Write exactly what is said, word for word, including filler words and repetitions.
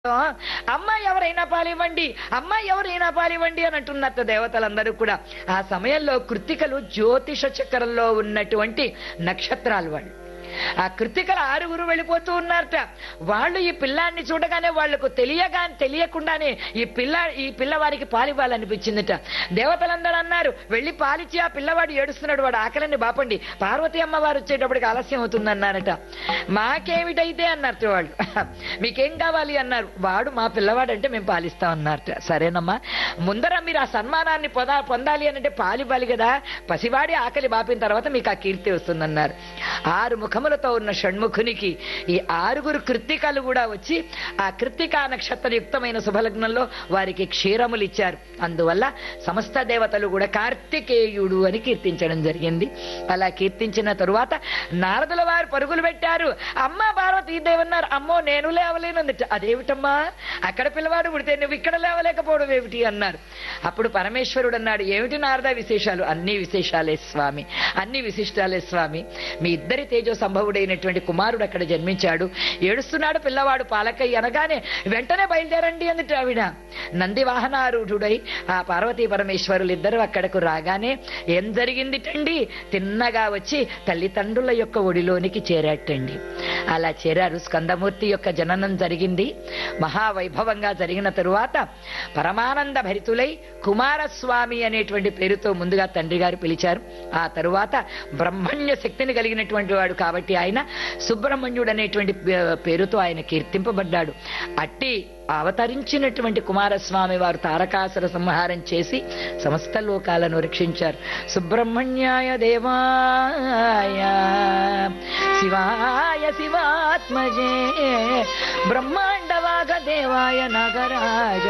అమ్మాయి ఎవరైనా పాలివ్వండి, అమ్మాయి ఎవరైనా పాలివ్వండి అని అంటున్నట్టు దేవతలందరూ కూడా. ఆ సమయంలో కృత్తికలు జ్యోతిష చక్రంలో ఉన్నటువంటి నక్షత్రాలు వాళ్ళు. ఆ కృత్తికల ఆరుగురు వెళ్ళిపోతూ ఉన్నారట. వాళ్ళు ఈ పిల్లాన్ని చూడగానే వాళ్లకు తెలియగా తెలియకుండానే ఈ పిల్ల ఈ పిల్లవాడికి పాలివ్వాలనిపించిందిట. దేవతలందరూ అన్నారు, వెళ్ళి పాలిచ్చి ఆ పిల్లవాడు ఏడుస్తున్నాడు, వాడు ఆకలిని బాపండి, పార్వతి అమ్మవారు వచ్చేటప్పటికి ఆలస్యం అవుతుందన్నారట. మాకేమిటైతే అన్నారట వాళ్ళు. మీకేం కావాలి అన్నారు. వాడు మా పిల్లవాడు అంటే మేము పాలిస్తాం అన్నారట. సరేనమ్మా, ముందర మీరు ఆ సన్మానాన్ని పొందా పొందాలి అని అంటే పాలివ్వాలి కదా, పసివాడి ఆకలి బాపిన తర్వాత మీకు ఆ కీర్తి వస్తుందన్నారు. ఆరు ముఖములతో ఉన్న షణ్ముఖునికి ఈ ఆరుగురు కృత్తికలు కూడా వచ్చి ఆ కృత్తికా నక్షత్ర యుక్తమైన శుభలగ్నంలో వారికి క్షీరములు ఇచ్చారు. అందువల్ల సమస్త దేవతలు కూడా కార్తికేయుడు అని కీర్తించడం జరిగింది. అలా కీర్తించిన తరువాత నారదుల వారు పరుగులు పెట్టారు. అమ్మ పార్వతీదేవి అన్నారు, అమ్మో నేను లేవలేనందిట. అదేమిటమ్మా, అక్కడ పిల్లవాడు పుడితే నువ్వు ఇక్కడ లేవలేకపోవడం ఏమిటి అన్నారు. అప్పుడు పరమేశ్వరుడు అన్నాడు, ఏమిటి నారద విశేషాలు? అన్ని విశేషాలే స్వామి, అన్ని విశిష్టాలే స్వామి. మీ ఇద్దరి తేజో సంభవుడైనటువంటి కుమారుడు అక్కడ జన్మించాడు. ఏడుస్తున్నాడు పిల్లవాడు పాలకయ్య అనగానే వెంటనే బయలుదేరండి అందుట ఆవిడ. నంది వాహనారూఢుడై ఆ పార్వతీ పరమేశ్వరులు ఇద్దరు అక్కడకు రాగానే ఏం జరిగిందిటండి, తిన్నగా వచ్చి తల్లిదండ్రుల యొక్క ఒడిలోనికి చేరాటండి. అలా చేరారు. స్కందమూర్తి యొక్క జననం జరిగింది. మహావైభవంగా జరిగిన తరువాత పరమానంద భరితులై కుమారస్వామి అనేటువంటి పేరుతో ముందుగా తండ్రి గారు పిలిచారు. ఆ తరువాత బ్రహ్మణ్య శక్తిని కలిగినటువంటి వాడు కాబట్టి ఆయన సుబ్రహ్మణ్యుడు అనేటువంటి పేరుతో ఆయన కీర్తింపబడ్డాడు. అట్టి అవతరించినటువంటి కుమారస్వామి వారు తారకాసుర సంహారం చేసి సమస్త లోకాలను రక్షించారు. సుబ్రహ్మణ్యాయ దేవాయ శివాయ శివాత్మజే బ్రహ్మాండవాగ దేవాయ నాగరాజ